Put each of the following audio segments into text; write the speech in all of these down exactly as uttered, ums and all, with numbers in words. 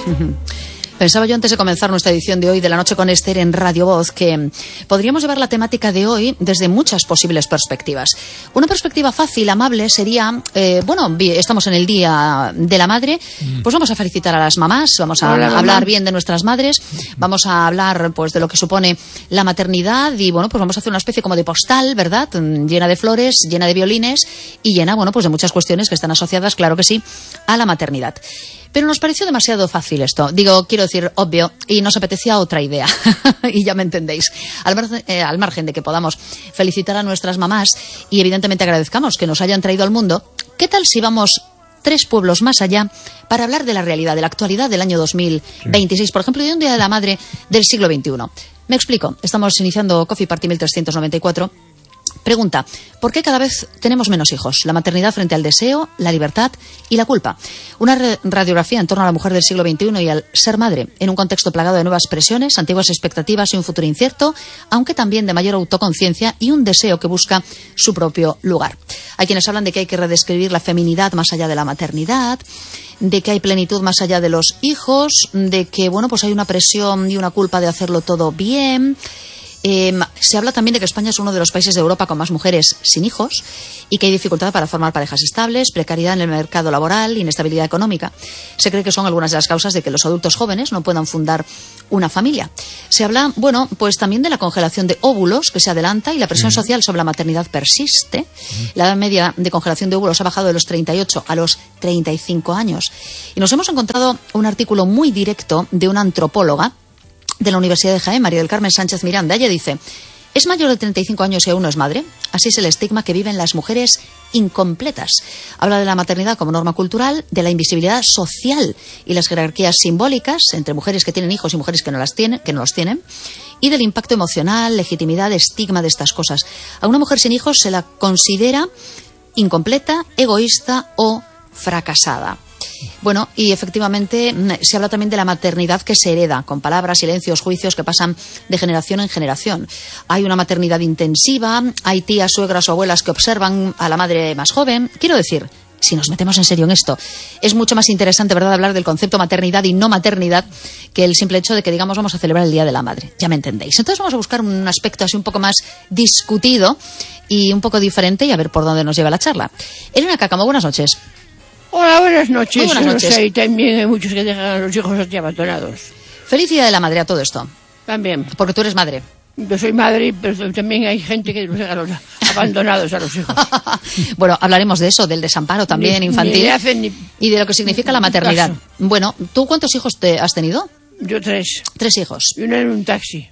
Uh-huh. Pensaba yo antes de comenzar nuestra edición de hoy de La Noche con Esther en Radio Voz que podríamos llevar la temática de hoy desde muchas posibles perspectivas. Una perspectiva fácil, amable, sería, eh, bueno, estamos en el Día de la Madre, pues vamos a felicitar a las mamás, vamos a Hola, hablar mamá. bien de nuestras madres, vamos a hablar pues de lo que supone la maternidad y, bueno, pues vamos a hacer una especie como de postal, ¿verdad? Llena de flores, llena de violines y llena, bueno, pues de muchas cuestiones que están asociadas, claro que sí, a la maternidad. Pero nos pareció demasiado fácil esto. Digo, quiero decir, obvio, y nos apetecía otra idea. Y ya me entendéis. Al margen, eh, al margen de que podamos felicitar a nuestras mamás y evidentemente agradezcamos que nos hayan traído al mundo, ¿qué tal si vamos tres pueblos más allá para hablar de la realidad, de la actualidad del año dos mil veintiséis? Sí. Por ejemplo, de un Día de la Madre del siglo veintiuno. Me explico. Estamos iniciando Coffee Party mil trescientos noventa y cuatro. Pregunta, ¿por qué cada vez tenemos menos hijos? La maternidad frente al deseo, la libertad y la culpa. Una re- radiografía en torno a la mujer del siglo veintiuno y al ser madre, en un contexto plagado de nuevas presiones, antiguas expectativas y un futuro incierto, aunque también de mayor autoconciencia y un deseo que busca su propio lugar. Hay quienes hablan de que hay que redescribir la feminidad más allá de la maternidad, de que hay plenitud más allá de los hijos, de que, bueno, pues hay una presión y una culpa de hacerlo todo bien. Eh, se habla también de que España es uno de los países de Europa con más mujeres sin hijos y que hay dificultad para formar parejas estables, precariedad en el mercado laboral, inestabilidad económica. Se cree que son algunas de las causas de que los adultos jóvenes no puedan fundar una familia. Se habla, bueno, pues también de la congelación de óvulos que se adelanta y la presión social sobre la maternidad persiste. La edad media de congelación de óvulos ha bajado de los treinta y ocho a los treinta y cinco años. Y nos hemos encontrado un artículo muy directo de una antropóloga de la Universidad de Jaén, María del Carmen Sánchez Miranda. Ella dice, ¿es mayor de treinta y cinco años y aún no es madre? Así es el estigma que viven las mujeres incompletas. Habla de la maternidad como norma cultural, de la invisibilidad social y las jerarquías simbólicas entre mujeres que tienen hijos y mujeres que no, las tienen, que no los tienen, y del impacto emocional, legitimidad, estigma de estas cosas. A una mujer sin hijos se la considera incompleta, egoísta o fracasada. Bueno, y efectivamente se habla también de la maternidad que se hereda, con palabras, silencios, juicios que pasan de generación en generación. Hay una maternidad intensiva, hay tías, suegras o abuelas que observan a la madre más joven. Quiero decir, si nos metemos en serio en esto, es mucho más interesante, ¿verdad?, hablar del concepto maternidad y no maternidad que el simple hecho de que digamos vamos a celebrar el Día de la Madre. Ya me entendéis. Entonces vamos a buscar un aspecto así un poco más discutido y un poco diferente y a ver por dónde nos lleva la charla. Elena Cácamo, buenas noches. Hola, buenas noches. Muy buenas noches. O sea, y también hay muchos que dejan a los hijos aquí abandonados. Feliz Día de la Madre a todo esto. También. Porque tú eres madre. Yo soy madre, pero también hay gente que los deja a los abandonados a los hijos. Bueno, hablaremos de eso, del desamparo también ni, infantil ni hacen, ni, y de lo que significa la maternidad. Caso. Bueno, ¿tú cuántos hijos te has tenido? Yo tres. Tres hijos. Y uno en un taxi.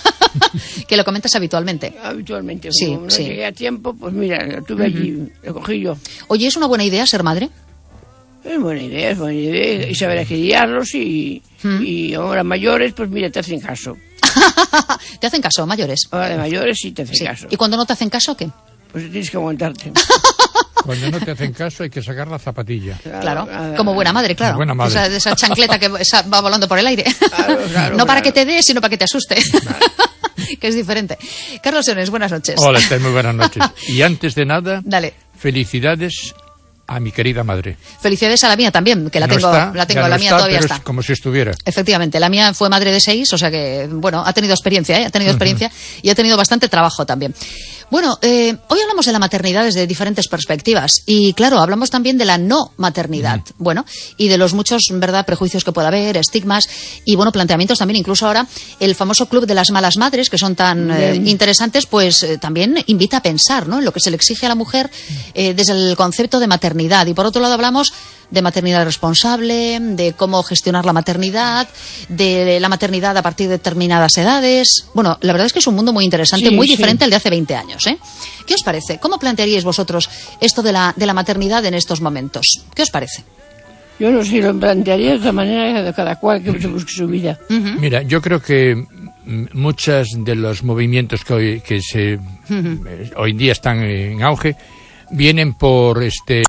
Que lo comentas habitualmente. Habitualmente. Sí, Como no sí. llegué a tiempo, pues mira, lo tuve uh-huh. allí, lo cogí yo. Oye, ¿es una buena idea ser madre? Es buena idea, es buena idea. Y saber a criarlos y, ¿Mm? y ahora mayores, pues mira, te hacen caso. ¿Te hacen caso, mayores? Ahora de mayores sí te hacen sí. caso. ¿Y cuando no te hacen caso, qué? Pues tienes que aguantarte. Cuando no te hacen caso hay que sacar la zapatilla. Claro, claro. Como buena madre, claro. Buena madre. Esa, esa chancleta que va volando por el aire. Claro, claro, no para claro. que te dé, sino para que te asuste. Claro. Que es diferente. Carlos Sones, buenas noches. Hola, Esther, muy buenas noches. Y antes de nada, Dale. Felicidades a mi querida madre. Felicidades a la mía también, que la no tengo, está, la tengo, no la mía está, todavía pero está. Es como si estuviera. Efectivamente, la mía fue madre de seis, o sea que, bueno, ha tenido experiencia, ¿eh? ha tenido experiencia uh-huh. y ha tenido bastante trabajo también. Bueno, eh, hoy hablamos de la maternidad desde diferentes perspectivas y, claro, hablamos también de la no maternidad, uh-huh. bueno, y de los muchos, verdad, prejuicios que pueda haber, estigmas y, bueno, planteamientos también. Incluso ahora el famoso club de las malas madres, que son tan eh, interesantes, pues eh, también invita a pensar, ¿no?, en lo que se le exige a la mujer eh, desde el concepto de maternidad. Y por otro lado hablamos de maternidad responsable, de cómo gestionar la maternidad, de la maternidad a partir de determinadas edades. Bueno, la verdad es que es un mundo muy interesante, sí, muy sí. diferente al de hace veinte años, ¿eh? ¿Qué os parece? ¿Cómo plantearíais vosotros esto de la, de la maternidad en estos momentos? ¿Qué os parece? Yo no sé, lo plantearía de otra manera de cada cual que se busque su vida. Uh-huh. Mira, yo creo que muchos de los movimientos que hoy, que se, uh-huh. hoy en día están en auge vienen por este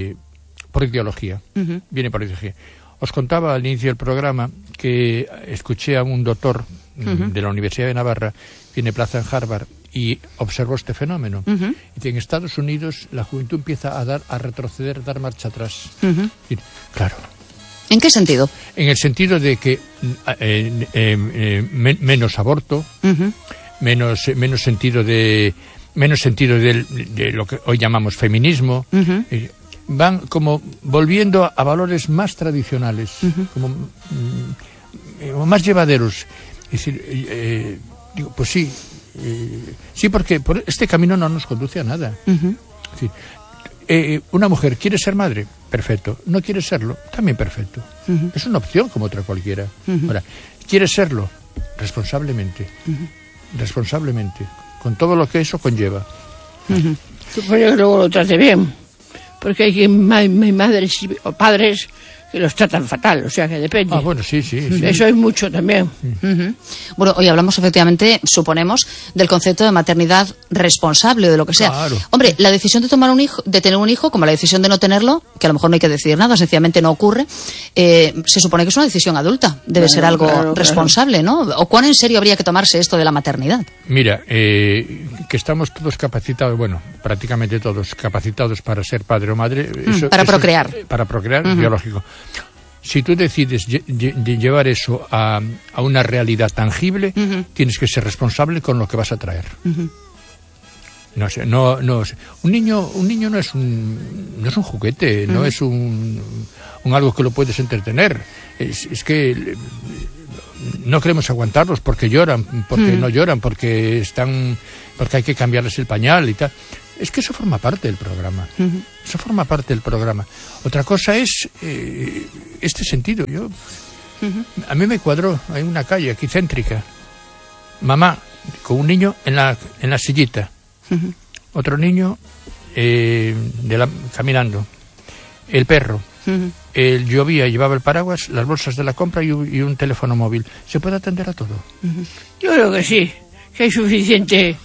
por ideología. Uh-huh. Vienen por ideología. Os contaba al inicio del programa que escuché a un doctor uh-huh. de la Universidad de Navarra, tiene plaza en Harvard, y observó este fenómeno. Uh-huh. Y que en Estados Unidos la juventud empieza a dar a retroceder, a dar marcha atrás. Uh-huh. Y, claro, ¿En qué sentido? En el sentido de que eh, eh, eh, men menos aborto, uh-huh. menos, menos sentido de menos sentido de, de lo que hoy llamamos feminismo. Uh-huh. eh, van como volviendo a, a valores más tradicionales, uh-huh. como mm, más llevaderos. Es decir, eh, digo, pues sí, eh, sí, porque por este camino no nos conduce a nada. Uh-huh. Es decir, eh, una mujer quiere ser madre, perfecto. No quiere serlo, también perfecto. Uh-huh. Es una opción como otra cualquiera. Uh-huh. Ahora, quiere serlo responsablemente, uh-huh. responsablemente, con todo lo que eso conlleva. Uh-huh. Supongo que luego lo trate bien, porque hay que hay madres o padres que los tratan fatal, o sea que depende. Ah, bueno, sí, sí. sí. Eso es mucho también. Uh-huh. Bueno, hoy hablamos efectivamente, suponemos, del concepto de maternidad responsable o de lo que sea. Claro. Hombre, la decisión de tomar un hijo, de tener un hijo, como la decisión de no tenerlo, que a lo mejor no hay que decidir nada, sencillamente no ocurre, eh, se supone que es una decisión adulta, debe claro, ser algo claro, responsable, claro. ¿no? ¿O cuán en serio habría que tomarse esto de la maternidad? Mira, eh, que estamos todos capacitados, bueno, prácticamente todos capacitados para ser padre o madre. Eso, mm, para eso, procrear. Para procrear, uh-huh. biológico. Si tú decides lle- lle- llevar eso a, a una realidad tangible, uh-huh. tienes que ser responsable con lo que vas a traer. Uh-huh. No sé, no, no sé. Un niño, un niño no es un, no es un juguete, uh-huh. no es un, un algo que lo puedes entretener. Es, es que no queremos aguantarlos porque lloran, porque uh-huh. no lloran, porque están, porque hay que cambiarles el pañal y tal. Es que eso forma parte del programa. Uh-huh. Eso forma parte del programa. Otra cosa es eh, este sentido. Yo, uh-huh. a mí me cuadró, hay una calle aquí céntrica. Mamá con un niño en la en la sillita. Uh-huh. Otro niño eh, de la, caminando. El perro. Uh-huh. El llovía, llevaba el paraguas, las bolsas de la compra y un, y un teléfono móvil. ¿Se puede atender a todo? Uh-huh. Yo creo que sí, que hay suficiente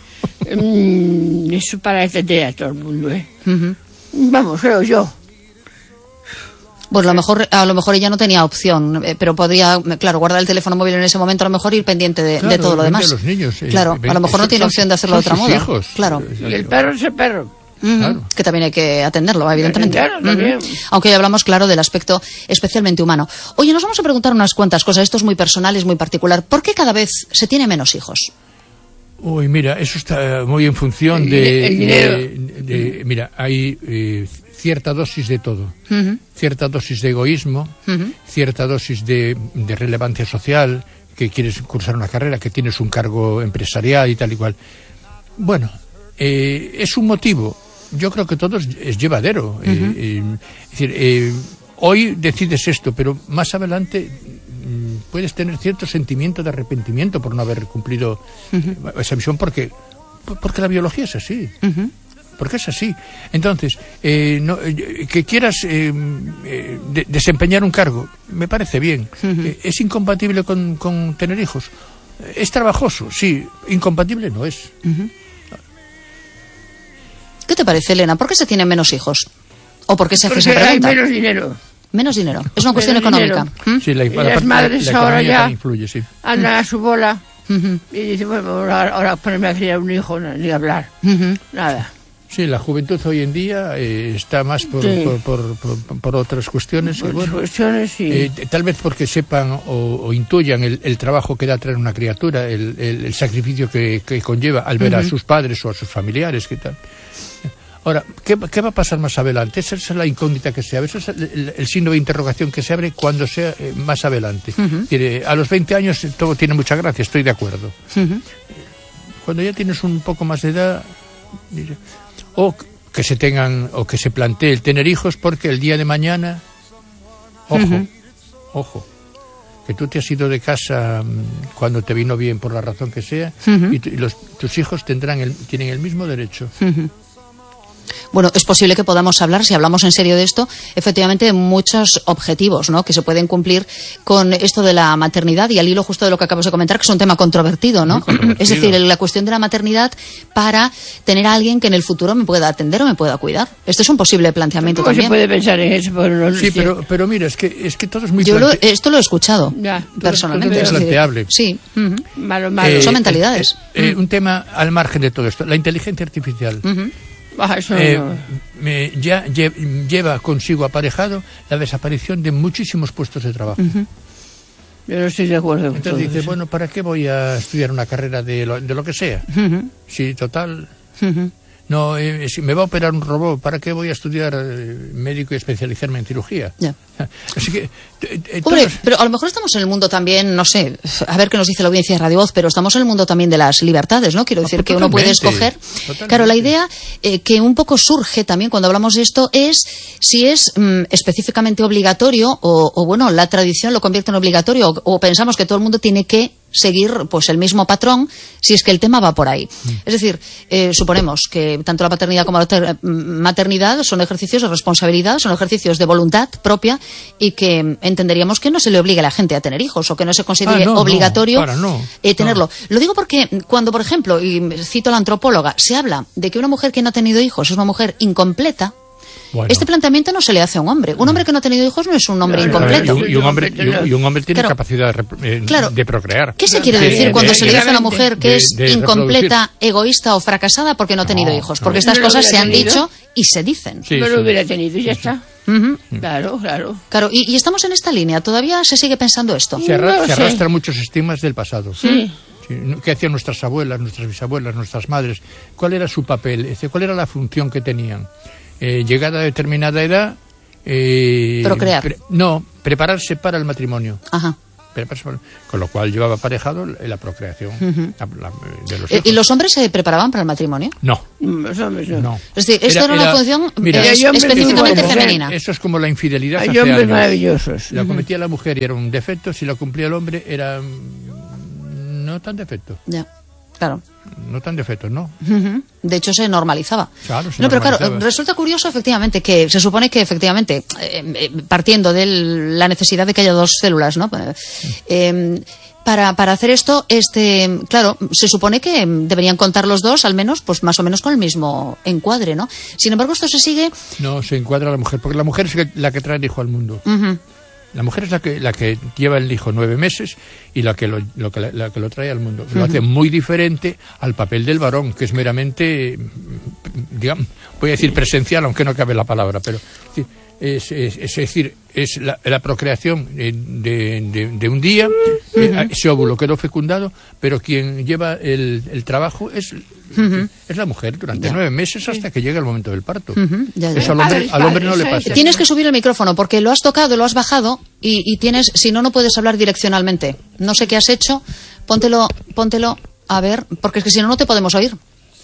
mm, eso para atender a todo el mundo, ¿eh? Uh-huh. Vamos, creo yo. Pues a lo mejor, a lo mejor ella no tenía opción, eh, pero podría, claro, guardar el teléfono móvil en ese momento, a lo mejor ir pendiente de, claro, de todo lo demás. De los niños, eh, claro, ven, a lo mejor no tiene son, opción de hacerlo de otra modo. Hijos. Claro. Y el perro es el perro. Uh-huh. Claro. Que también hay que atenderlo, evidentemente. Claro, también. Uh-huh. Aunque hoy hablamos, claro, del aspecto especialmente humano. Oye, nos vamos a preguntar unas cuantas cosas. Esto es muy personal, es muy particular. ¿Por qué cada vez se tiene menos hijos? Uy, mira, eso está muy en función de... El dinero. De, de, de, mira, hay eh, cierta dosis de todo. Uh-huh. Cierta dosis de egoísmo, uh-huh. cierta dosis de, de relevancia social, que quieres cursar una carrera, que tienes un cargo empresarial y tal y cual. Bueno, eh, es un motivo. Yo creo que todo es, es llevadero. Uh-huh. eh, eh, es decir, eh, hoy decides esto, pero más adelante mm, puedes tener cierto sentimiento de arrepentimiento por no haber cumplido uh-huh. esa misión, porque, porque la biología es así. Uh-huh. Porque es así. Entonces, eh, no, eh, que quieras eh, eh, de, desempeñar un cargo, me parece bien. Uh-huh. Eh, ¿Es incompatible con, con tener hijos? ¿Es trabajoso? Sí. ¿Incompatible? No es. Uh-huh. ¿Qué te parece, Elena? ¿Por qué se tienen menos hijos? ¿O por qué se hace Porque esa pregunta? hay menos dinero. Menos dinero. Es una cuestión menos económica. ¿Mm? Sí, la, y la, las la, madres la, la ahora ya influye, sí. andan a su bola uh-huh. y dicen, bueno, ahora, ahora ponerme a criar un hijo, no, ni hablar. Uh-huh. Nada. Sí, la juventud hoy en día eh, está más por, sí. por, por, por, por otras cuestiones. Por que, bueno, cuestiones, sí. eh, tal vez porque sepan o, o intuyan el, el trabajo que da traer una criatura, el, el, el sacrificio que, que conlleva al ver uh-huh. a sus padres o a sus familiares, ¿qué tal? Ahora, ¿qué, ¿qué va a pasar más adelante? Esa es la incógnita que se abre, ese es el, el, el signo de interrogación que se abre cuando sea eh, más adelante. Uh-huh. Tiene, a los veinte años todo tiene mucha gracia, estoy de acuerdo. Uh-huh. Cuando ya tienes un poco más de edad, o que se tengan, o que se plantee el tener hijos, porque el día de mañana, ojo, uh-huh. ojo, que tú te has ido de casa cuando te vino bien por la razón que sea, uh-huh. y, t- y los, tus hijos tendrán el, tienen el mismo derecho. Uh-huh. Bueno, es posible que podamos hablar, si hablamos en serio de esto, efectivamente de muchos objetivos, ¿no?, que se pueden cumplir con esto de la maternidad, y al hilo justo de lo que acabas de comentar, que es un tema controvertido, ¿no? Controvertido. Es decir, la cuestión de la maternidad para tener a alguien que en el futuro me pueda atender o me pueda cuidar. Este es un posible planteamiento también. Se puede pensar en eso, pero no sí, pero, pero mira, es que, es que todo es muy... Yo plante... lo, esto lo he escuchado, ya, personalmente. Todo es planteable. Sí. Uh-huh. Malo, malo. Eh, Son mentalidades. Eh, eh, uh-huh. Un tema al margen de todo esto, la inteligencia artificial. Uh-huh. Ah, eso eh, no. me- ya lle- lleva consigo aparejado la desaparición de muchísimos puestos de trabajo. Ujú. Yo no estoy de acuerdo con todo Entonces dice, eso. bueno, ¿para qué voy a estudiar una carrera de lo, de lo que sea? Ujú. Sí, total. Ujú. No, eh, si me va a operar un robot, ¿para qué voy a estudiar eh, médico y especializarme en cirugía? Ya. Así que... t- t- Hombre, todos- pero a lo mejor estamos en el mundo también, no sé, a ver qué nos dice la audiencia de Radio Voz, pero estamos en el mundo también de las libertades, ¿no? Quiero Ah, decir pues que uno puede totalmente, escoger. totalmente. Claro, la idea eh, que un poco surge también cuando hablamos de esto es si es mm, específicamente obligatorio o, o, bueno, la tradición lo convierte en obligatorio o, o pensamos que todo el mundo tiene que seguir pues el mismo patrón si es que el tema va por ahí. Mm. Es decir, eh, suponemos que tanto la paternidad como la ter- maternidad son ejercicios de responsabilidad, son ejercicios de voluntad propia y que mm, entenderíamos que no se le obligue a la gente a tener hijos o que no se considere Ah, no, no, obligatorio para, no, eh, tenerlo. Lo digo porque cuando, por ejemplo, y cito a la antropóloga, se habla de que una mujer que no ha tenido hijos es una mujer incompleta. Bueno. Este planteamiento no se le hace a un hombre. Un hombre que no ha tenido hijos no es un hombre No, no, A ver, incompleto. y, un, y un hombre, y, un, y un hombre tiene Claro. capacidad de, rep- eh, Claro. de procrear. ¿Qué se quiere De- decir de- cuando de- se le dice a una de- mujer que de- es de incompleta, egoísta o fracasada porque no ha tenido No, hijos? no. Porque estas No lo cosas se hubiera han tenido. dicho y se dicen. Sí, no sí. lo hubiera tenido y ya está. Ujú. Claro, claro. Claro, y, y estamos en esta línea. ¿Todavía se sigue pensando esto? Se, arra- No se sé. arrastran muchos estigmas del pasado. Sí. Sí, ¿no? ¿Qué hacían nuestras abuelas, nuestras bisabuelas, nuestras madres? ¿Cuál era su papel? Este, ¿Cuál era la función que tenían? Eh, llegada a determinada edad... Eh, Procrear. pre- no, prepararse para el matrimonio. Ajá. Prepararse para- con lo cual llevaba aparejado la procreación la- la- de los Eh, hijos. ¿Y los hombres se preparaban para el matrimonio? No, Los hombres no. no. Es decir, esto era, una función mira, eh, hay hombres específicamente muy buenos, ¿eh? femenina. Eso es como la infidelidad Hay hace hombres años. maravillosos. La cometía la mujer y era un defecto, si la cumplía el hombre era mm, no tan defecto, Ya, claro. no tan defecto, ¿no? Ujú. De hecho, se normalizaba. Claro, se no, pero claro, normalizaba. resulta curioso, efectivamente, que se supone que, efectivamente, eh, eh, partiendo de la necesidad de que haya dos células, ¿no? Eh, para, para hacer esto, este, claro, se supone que deberían contar los dos, al menos, pues más o menos con el mismo encuadre, ¿no? Sin embargo, esto se sigue. No se encuadra la mujer, porque la mujer es la que trae el hijo al mundo. Ujú. La mujer es la que la que lleva el hijo nueve meses y la que lo, lo que, la que lo trae al mundo. Lo hace muy diferente al papel del varón, que es meramente, digamos, voy a decir presencial, aunque no cabe la palabra, pero sí, es, es, es decir, es la, la procreación de, de, de, de un día, eh, ese óvulo quedó fecundado, pero quien lleva el, el trabajo es, es la mujer durante Ya. nueve meses hasta que llega el momento del parto. Ujú, ya, ya. Eso al hombre, Padres, al hombre no le padres, pasa. Tienes que subir el micrófono porque lo has tocado, lo has bajado y, y tienes, si no, no puedes hablar direccionalmente. No sé qué has hecho. Póntelo, póntelo, a ver, porque es que si no, no te podemos oír.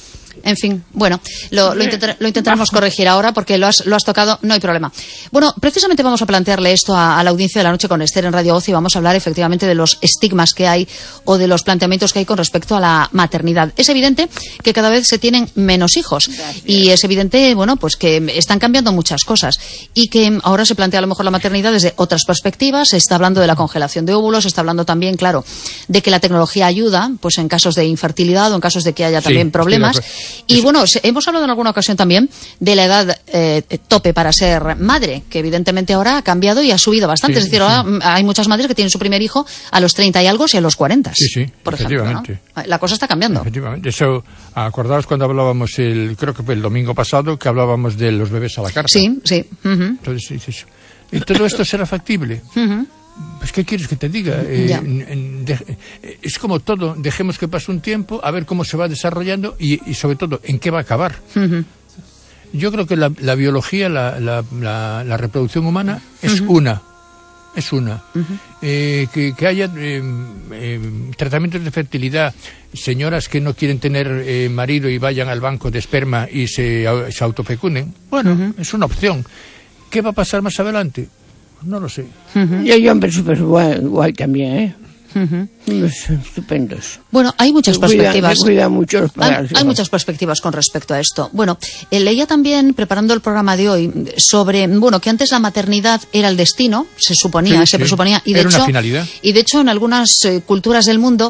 En fin, bueno, lo, lo, intentar- lo intentaremos corregir ahora porque lo has, lo has tocado, no hay problema. Bueno, precisamente vamos a plantearle esto a, a la audiencia de la noche con Esther en Radio Voz y vamos a hablar efectivamente de los estigmas que hay o de los planteamientos que hay con respecto a la maternidad. Es evidente que cada vez se tienen menos hijos y es evidente, bueno, pues que están cambiando muchas cosas y que ahora se plantea a lo mejor la maternidad desde otras perspectivas. Se está hablando de la congelación de óvulos, se está hablando también, claro, de que la tecnología ayuda, pues en casos de infertilidad o en casos de que haya Sí, también estoy de problemas. acuerdo. Y bueno, se- hemos hablado en alguna ocasión también de la edad eh, tope para ser madre, que evidentemente ahora ha cambiado y ha subido bastante. Sí, es decir, sí. ahora mm, hay muchas madres que tienen su primer hijo a los treinta y algo y a los cuarenta. Sí, sí, por ejemplo, ¿no? efectivamente. La cosa está cambiando. Efectivamente. Eso, acordaos cuando hablábamos, el creo que fue el domingo pasado, que hablábamos de los bebés a la carta. Sí, sí. Ujú, Entonces dices, ¿y todo esto será factible? ujú. Pues, ¿qué quieres que te diga? Eh, Ya. en- en- de- eh, es como todo, dejemos que pase un tiempo, a ver cómo se va desarrollando y, y sobre todo, en qué va a acabar. Ujú. Yo creo que la, la biología, la, la, la, la reproducción humana es una. Es una. Eh, que, que haya eh, eh, tratamientos de fertilidad, señoras que no quieren tener eh, marido y vayan al banco de esperma y se, au- se autofecunden. Bueno, es una opción. ¿Qué va a pasar más adelante? No lo sé. Y hay hombres súper guay, guay también, ¿eh? Unos estupendos. Bueno, hay muchas Se cuidan- perspectivas. se cuidan mucho los Hay, padres, hay ¿no? muchas perspectivas con respecto a esto. Bueno, eh, leía también, preparando el programa de hoy, sobre, bueno, que antes la maternidad era el destino, se suponía, Sí, se sí. presuponía, y de Era una hecho, finalidad. y de hecho en algunas eh, culturas del mundo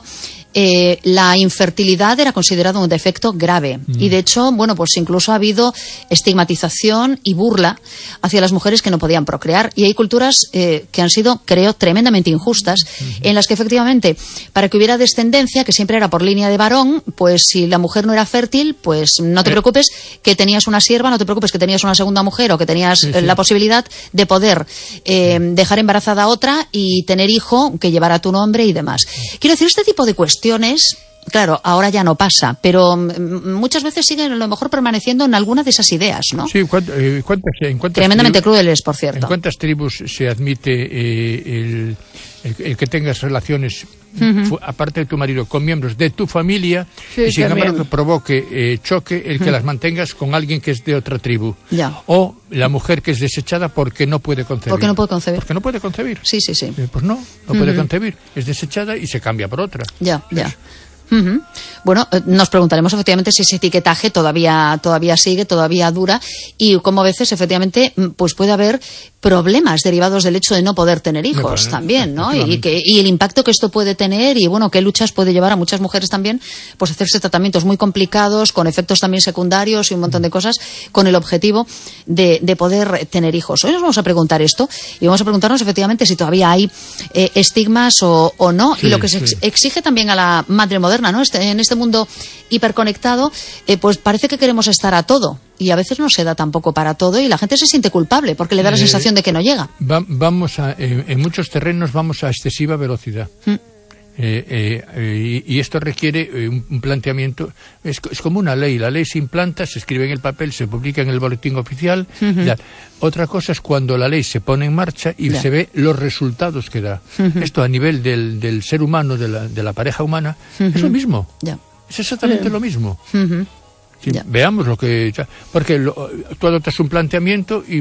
eh, la infertilidad era considerado un defecto grave. Mm. Y de hecho, bueno, pues incluso ha habido estigmatización y burla hacia las mujeres que no podían procrear. Y hay culturas eh, que han sido, creo, tremendamente injustas, mm. en las que efectivamente, para que hubiera descendencia, que siempre era por línea de varón, pues si la mujer no era fértil, pues no te preocupes que tenías una sierva, no te preocupes que tenías una segunda mujer o que tenías sí, sí. la posibilidad de poder eh, dejar embarazada a otra y tener hijo que llevara tu nombre y demás. Quiero decir, este tipo de cuestiones, claro, ahora ya no pasa, pero muchas veces siguen a lo mejor permaneciendo en alguna de esas ideas, ¿no? Sí, ¿cuántas, eh, cuántas, en cuántas tremendamente tribus, crueles, por cierto. ¿En cuántas tribus se admite eh, el, el, el que tengas relaciones, uh-huh. aparte de tu marido, con miembros de tu familia, sí, y sin también. embargo provoque eh, choque el que uh-huh. las mantengas con alguien que es de otra tribu? Ya. O la mujer que es desechada porque no puede concebir. Porque no puede concebir. Porque no puede concebir. Sí, sí, sí. Eh, pues no, no uh-huh. puede concebir. Es desechada y se cambia por otra. Ya, ya. Es, Uh-huh. Bueno, eh, nos preguntaremos efectivamente si ese etiquetaje todavía todavía sigue, todavía dura, y como a veces efectivamente pues puede haber problemas derivados del hecho de no poder tener hijos bueno, también, ¿no? Y, que, y el impacto que esto puede tener y bueno, qué luchas puede llevar a muchas mujeres también, pues hacerse tratamientos muy complicados, con efectos también secundarios y un montón de cosas, con el objetivo de, de poder tener hijos. Hoy nos vamos a preguntar esto y vamos a preguntarnos efectivamente si todavía hay eh, estigmas o, o no, sí, y lo que se sí. exige también a la madre moderna, ¿no? Este, en este mundo hiperconectado, eh, pues parece que queremos estar a todo. Y a veces no se da tampoco para todo y la gente se siente culpable porque le da la eh, sensación de que no llega. Va, vamos a, eh, en muchos terrenos vamos a excesiva velocidad. Mm. Eh, eh, eh, y esto requiere eh, un, un planteamiento, es, es como una ley, la ley se implanta, se escribe en el papel, se publica en el boletín oficial. Uh-huh. Ya. Otra cosa es cuando la ley se pone en marcha y ya. se ve los resultados que da. Uh-huh. Esto a nivel del, del ser humano, de la, de la pareja humana, uh-huh. es lo mismo. Ya. Es exactamente uh-huh. lo mismo. Uh-huh. Sí, veamos lo que... Porque lo, tú adoptas un planteamiento y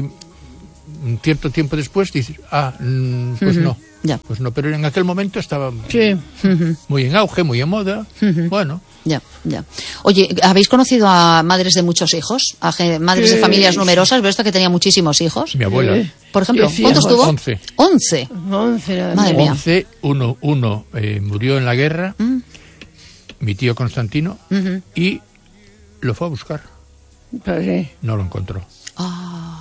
un cierto tiempo después dices, ah, pues uh-huh. no. Ya. Pues no, pero en aquel momento estaba sí. muy en auge, muy en moda. Uh-huh. Bueno. Ya, ya. Oye, ¿habéis conocido a madres de muchos hijos? A ge- madres sí. de familias numerosas. ¿Ves esta que tenía muchísimos hijos? Mi abuela. Sí. Por ejemplo, sí, ¿cuántos tuvo? Once. Once. Once. Madre mía. Once, uno, uno eh, murió en la guerra, mm. mi tío Constantino, uh-huh. y lo fue a buscar. ¿Sí? No lo encontró. Ah,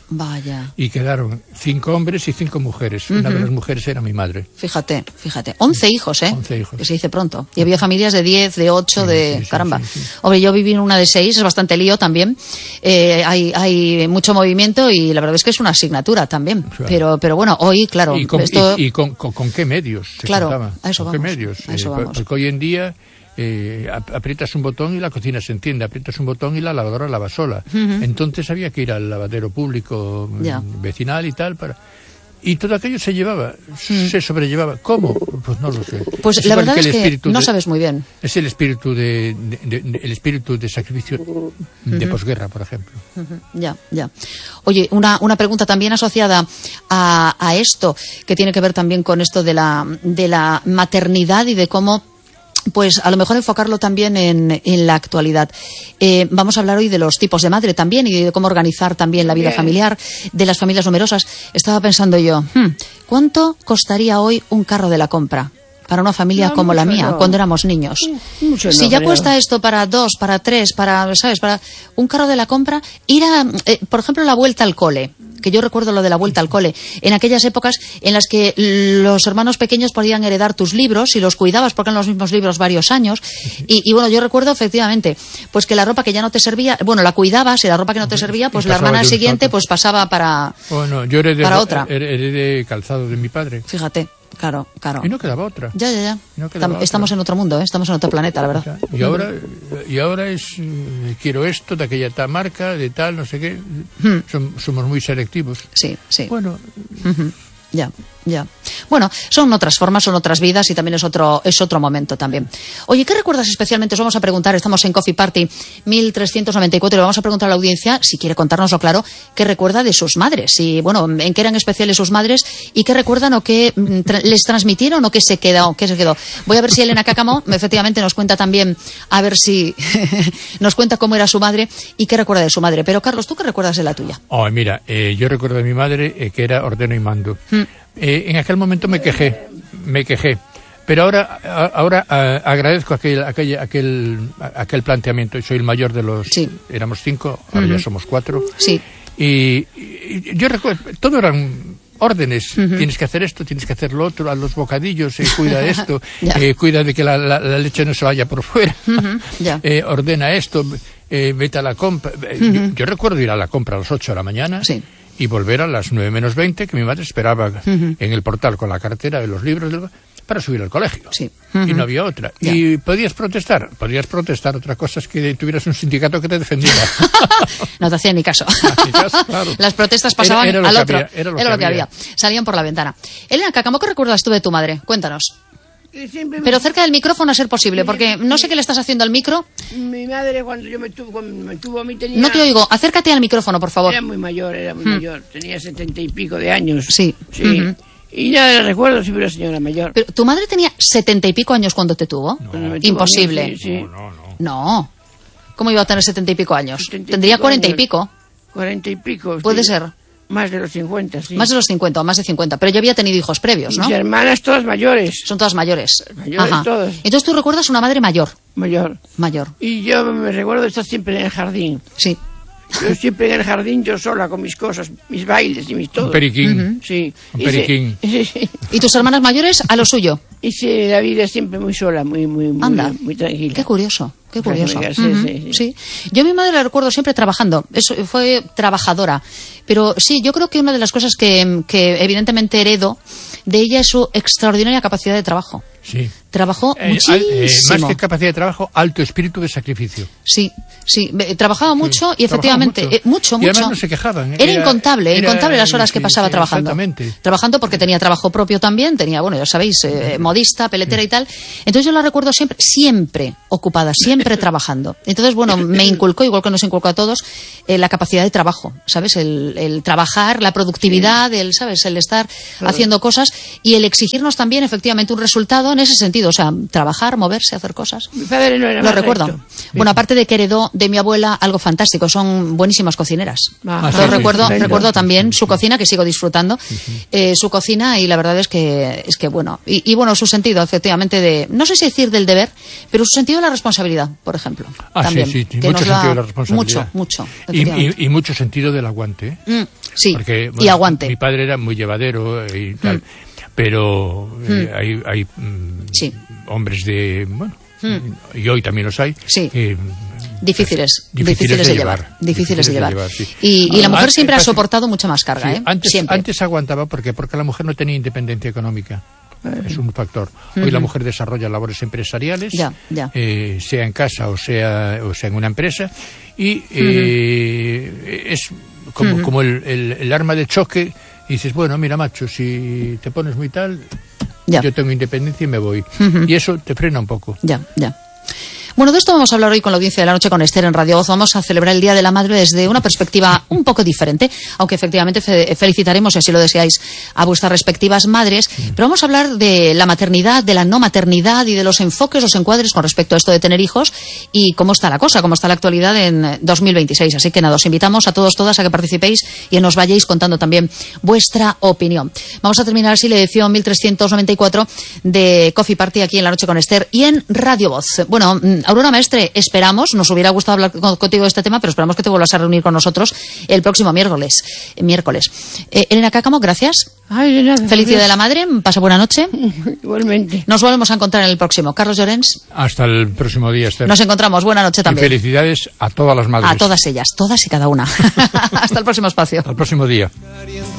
vaya. Y quedaron cinco hombres y cinco mujeres. Uh-huh. Una de las mujeres era mi madre. Fíjate, fíjate. Once hijos, ¿eh? Once hijos. Que se dice pronto. Y había familias de diez, de ocho, sí, de... Sí, sí, caramba. Sí, sí. Hombre, yo viví en una de seis, es bastante lío también. Eh, hay, hay mucho movimiento y la verdad es que es una asignatura también. Claro. Pero, pero bueno, hoy, claro... ¿Y con, esto... y, y con, con, con qué medios se Claro, contaba? a eso ¿Con vamos. qué medios? A eso eh, vamos. Porque hoy en día... Eh, aprietas un botón y la cocina se enciende, aprietas un botón y la lavadora lava sola. Uh-huh. Entonces había que ir al lavadero público ya. vecinal y tal para... Y todo aquello se llevaba, mm. se sobrellevaba. ¿Cómo? Pues no lo sé. Pues es la verdad que es que no de, sabes muy bien. Es el espíritu de, de, de, de el espíritu de sacrificio uh-huh. de posguerra, por ejemplo. Uh-huh. Ya, ya. Oye, una, una pregunta también asociada a, a esto, que tiene que ver también con esto de la, de la maternidad y de cómo pues a lo mejor enfocarlo también en, en la actualidad. Eh, vamos a hablar hoy de los tipos de madre también y de cómo organizar también la vida Bien. familiar, de las familias numerosas. Estaba pensando yo, hmm, ¿cuánto costaría hoy un carro de la compra para una familia no, como la mía, no. cuando éramos niños? Mucho si no, ya creo. cuesta esto para dos, para tres, para, ¿sabes? Para un carro de la compra, ir a, eh, por ejemplo, la vuelta al cole. Que yo recuerdo lo de la vuelta al cole, en aquellas épocas en las que los hermanos pequeños podían heredar tus libros y los cuidabas porque eran los mismos libros varios años y, y bueno, yo recuerdo efectivamente pues que la ropa que ya no te servía, bueno, la cuidabas y la ropa que no te servía, pues la hermana siguiente pues pasaba para, bueno, yo heredé, para otra. Heredé calzado de mi padre. Fíjate. Claro, claro. Y no quedaba otra. Ya, ya, ya. No Estamos otra. en otro mundo, ¿eh? Estamos en otro planeta, la verdad. Y ahora, y ahora es, eh, quiero esto, de aquella tal marca, de tal, no sé qué. Hmm. Som, somos muy selectivos. Sí, sí. Bueno. Uh-huh. Ya, ya. Bueno, son otras formas, son otras vidas y también es otro es otro momento también. Oye, ¿qué recuerdas especialmente? Os vamos a preguntar, estamos en Coffee Party mil trescientos noventa y cuatro y le vamos a preguntar a la audiencia, si quiere contárnoslo claro, qué recuerda de sus madres y, bueno, en qué eran especiales sus madres y qué recuerdan o qué tra- les transmitieron o qué se quedó, qué se quedó. Voy a ver si Elena Cácamo efectivamente nos cuenta también, a ver si nos cuenta cómo era su madre y qué recuerda de su madre. Pero, Carlos, ¿tú qué recuerdas de la tuya? Oh, mira, eh, yo recuerdo de mi madre eh, que era ordeno y mando. Mm. Eh, en aquel momento me quejé, me quejé, Pero ahora, a, ahora a, agradezco aquel, aquel, aquel, aquel planteamiento. Soy el mayor de los... Sí. Éramos cinco, ahora uh-huh. ya somos cuatro. Sí. Y, y yo recuerdo, todo eran órdenes. Uh-huh. Tienes que hacer esto, tienes que hacer lo otro, a los bocadillos, eh, cuida esto, eh, cuida de que la, la, la leche no se vaya por fuera, uh-huh. eh, ordena esto, eh, vete a la compra. Uh-huh. Yo, yo recuerdo ir a la compra a las ocho de la mañana. Sí. Y volver a las nueve menos veinte, que mi madre esperaba uh-huh. en el portal con la cartera de los libros del... para subir al colegio. Sí. Uh-huh. Y no había otra. Ya. Y podías protestar. Podías protestar. Otra cosa es que tuvieras un sindicato que te defendiera. No te hacía ni caso. Ni caso, claro. Las protestas pasaban era, era al otro. Había, era lo, era que, lo que había. había. Salían por la ventana. Elena Cacamo, ¿qué recuerdas tú de tu madre? Cuéntanos. Pero cerca del micrófono a ser posible, porque no sé qué le estás haciendo al micro. Mi madre cuando yo me tuvo, cuando me tuvo a mí tenía... No te oigo, acércate al micrófono, por favor. Era muy mayor, era muy hmm. mayor, tenía setenta y pico de años. Sí. Sí. Uh-huh. Y nada, le recuerdo, siempre era señora mayor. Pero ¿tu madre tenía setenta y pico años cuando te tuvo? No. Imposible. Mí, sí, sí. No, no, no. No. ¿Cómo iba a tener setenta y pico años? Tendría cuarenta y pico. Cuarenta y pico. Puede sí. ser. Más de los cincuenta, sí. Más de los cincuenta o más de cincuenta. Pero yo había tenido hijos previos, ¿no? Mis hermanas todas mayores. Son todas mayores. Mayores Ajá. todas. Entonces tú recuerdas una madre mayor. Mayor. Mayor. Y yo me recuerdo estar siempre en el jardín. Sí. Yo siempre en el jardín, yo sola, con mis cosas, mis bailes y mis todo. Un periquín. Uh-huh. Sí. Un periquín. Sí, sí. ¿Y tus hermanas mayores a lo suyo? Y sí, la vida siempre muy sola, muy, muy, muy, Anda. muy tranquila. Qué curioso. Qué curioso. Amiga, sí, uh-huh. sí, sí. Sí. Yo a mi madre la recuerdo siempre trabajando. Eso, fue trabajadora. Pero sí, yo creo que una de las cosas que, que evidentemente heredo de ella es su extraordinaria capacidad de trabajo. Sí. Trabajó eh, muchísimo. Eh, más que capacidad de trabajo, alto espíritu de sacrificio. Sí, sí. Trabajaba mucho sí, y efectivamente, mucho. Eh, mucho, mucho. Y además no se quejaban. Era, era incontable, era, incontable las horas sí, que pasaba sí, trabajando. Exactamente. Trabajando porque tenía trabajo propio también, tenía, bueno, ya sabéis, eh, modista, peletera sí. y tal. Entonces yo la recuerdo siempre, siempre ocupada, siempre trabajando. Entonces, bueno, me inculcó, igual que nos inculcó a todos, eh, la capacidad de trabajo, ¿sabes? El, el trabajar, la productividad, sí. el, ¿sabes? El estar claro. haciendo cosas y el exigirnos también, efectivamente, un resultado en ese sentido. O sea, trabajar, moverse, hacer cosas. Mi padre no era Lo recuerdo. Recto. Bueno, aparte de que heredó de mi abuela algo fantástico, son buenísimas cocineras. Ah, Lo sí, recuerdo, sí, recuerdo sí, también sí, su cocina, que sigo disfrutando, sí, sí. Eh, su cocina, y la verdad es que, es que bueno, y, y bueno, su sentido, efectivamente, de, no sé si decir del deber, pero su sentido de la responsabilidad, por ejemplo. Ah, también, sí, sí, que mucho sentido da, de la responsabilidad. Mucho, mucho. Y, y, y mucho sentido del aguante. ¿eh? Mm, sí, Porque, bueno, y aguante. Mi padre era muy llevadero y tal. Mm. Pero eh, mm. hay, hay mm, sí. hombres de... Bueno, mm. y hoy también los hay. Sí. Eh, difíciles, difíciles, difíciles de llevar. llevar Difíciles de llevar. llevar sí. Y, y la mujer antes, siempre casi, ha soportado mucha más carga, sí, ¿eh? Antes, siempre. antes aguantaba, ¿por qué? Porque la mujer no tenía independencia económica. Es un factor. Hoy uh-huh. la mujer desarrolla labores empresariales, ya, ya. Eh, sea en casa o sea o sea en una empresa, y eh, uh-huh. es como, uh-huh. como el, el, el arma de choque. Y dices, bueno, mira, macho, si te pones muy tal, ya. yo tengo independencia y me voy. Uh-huh. Y eso te frena un poco. Ya, ya. Bueno, de esto vamos a hablar hoy con la audiencia de la noche con Esther en Radio Voz. Vamos a celebrar el Día de la Madre desde una perspectiva un poco diferente, aunque efectivamente fe- felicitaremos, si así lo deseáis, a vuestras respectivas madres. Mm. Pero vamos a hablar de la maternidad, de la no maternidad y de los enfoques, los encuadres con respecto a esto de tener hijos y cómo está la cosa, cómo está la actualidad en dos mil veintiséis. Así que nada, os invitamos a todos, todas a que participéis y nos vayáis contando también vuestra opinión. Vamos a terminar así la edición mil trescientos noventa y cuatro de Coffee Party aquí en la noche con Esther y en Radio Voz. Bueno, Aurora Maestre, esperamos, nos hubiera gustado hablar contigo de este tema, pero esperamos que te vuelvas a reunir con nosotros el próximo miércoles. miércoles. Eh, Elena Cacamo, gracias. Ay, de nada. Feliz Día de la Madre, pasa buena noche. Igualmente. Nos volvemos a encontrar en el próximo. Carlos Llorens. Hasta el próximo día, Esther. Nos encontramos, buena noche también. Y felicidades a todas las madres. A todas ellas, todas y cada una. Hasta el próximo espacio. Hasta el próximo día.